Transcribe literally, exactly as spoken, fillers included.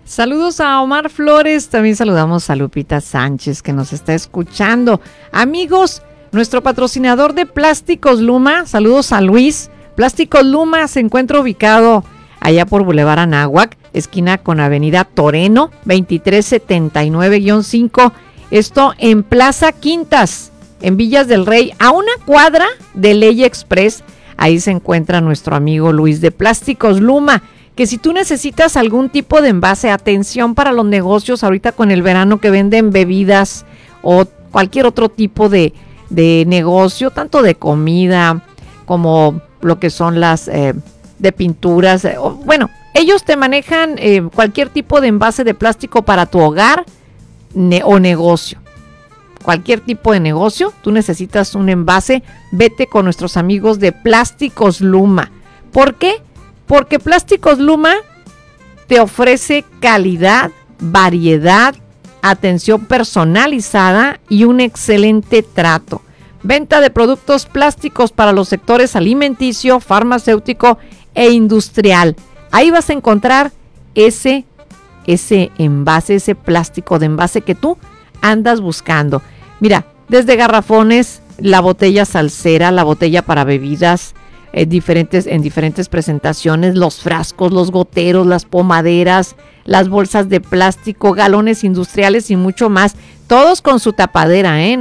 Saludos a Omar Flores, también saludamos a Lupita Sánchez que nos está escuchando. Amigos, nuestro patrocinador de Plásticos Luma, saludos a Luis. Plásticos Luma se encuentra ubicado allá por Boulevard Anáhuac, esquina con Avenida Toreno, veintitrés setenta y nueve guión cinco. Esto en Plaza Quintas, en Villas del Rey, a una cuadra de Ley Express. Ahí se encuentra nuestro amigo Luis de Plásticos Luma, que si tú necesitas algún tipo de envase, atención para los negocios ahorita con el verano que venden bebidas o cualquier otro tipo de, de negocio, tanto de comida como lo que son las eh, de pinturas. Eh, o, bueno, ellos te manejan eh, cualquier tipo de envase de plástico para tu hogar ne- o negocio. Cualquier tipo de negocio, tú necesitas un envase, vete con nuestros amigos de Plásticos Luma. ¿Por qué? Porque Plásticos Luma te ofrece calidad, variedad, atención personalizada y un excelente trato. Venta de productos plásticos para los sectores alimenticio, farmacéutico e industrial. Ahí vas a encontrar ese, ese envase, ese plástico de envase que tú andas buscando. Mira, desde garrafones, la botella salsera, la botella para bebidas eh, diferentes, en diferentes presentaciones, los frascos, los goteros, las pomaderas, las bolsas de plástico, galones industriales y mucho más, todos con su tapadera, ¿eh?